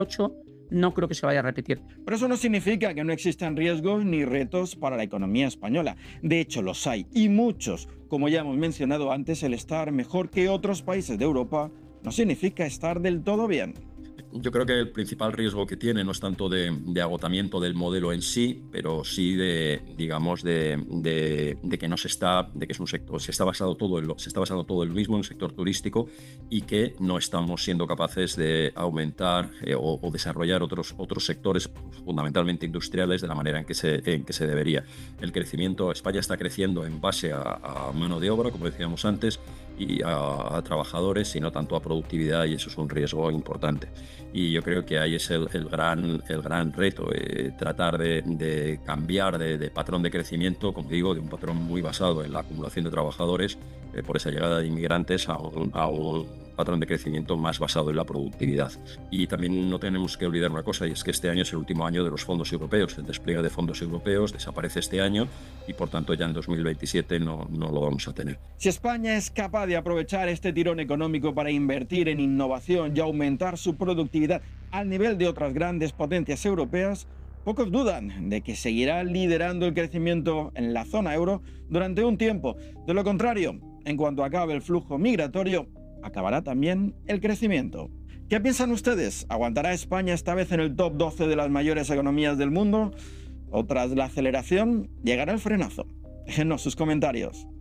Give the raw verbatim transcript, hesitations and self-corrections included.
ocho no creo que se vaya a repetir. Pero eso no significa que no existan riesgos ni retos para la economía española. De hecho, los hay, y muchos. Como ya hemos mencionado antes, el estar mejor que otros países de Europa no significa estar del todo bien. Yo creo que el principal riesgo que tiene no es tanto de, de agotamiento del modelo en sí, pero sí de, digamos, de, de, de que no se está, de que es un sector, se está basado todo en lo, se está basando todo en lo mismo en el sector turístico y que no estamos siendo capaces de aumentar eh, o, o desarrollar otros, otros sectores fundamentalmente industriales de la manera en que se, en que se debería. El crecimiento, España está creciendo en base a, a mano de obra, como decíamos antes, y a, a trabajadores, y no tanto a productividad, y eso es un riesgo importante. Y yo creo que ahí es el, el, gran, el gran reto, eh, tratar de, de cambiar de, de patrón de crecimiento, como digo, de un patrón muy basado en la acumulación de trabajadores, eh, por esa llegada de inmigrantes, a un, a un patrón de crecimiento más basado en la productividad. Y también no tenemos que olvidar una cosa, y es que este año es el último año de los fondos europeos. El despliegue de fondos europeos desaparece este año y, por tanto, ya en dos mil veintisiete no, no lo vamos a tener. Si España es capaz de aprovechar este tirón económico para invertir en innovación y aumentar su productividad al nivel de otras grandes potencias europeas, pocos dudan de que seguirá liderando el crecimiento en la zona euro durante un tiempo. De lo contrario, en cuanto acabe el flujo migratorio, acabará también el crecimiento. ¿Qué piensan ustedes? ¿Aguantará España esta vez en el top doce de las mayores economías del mundo? ¿O tras la aceleración llegará el frenazo? Déjennos sus comentarios.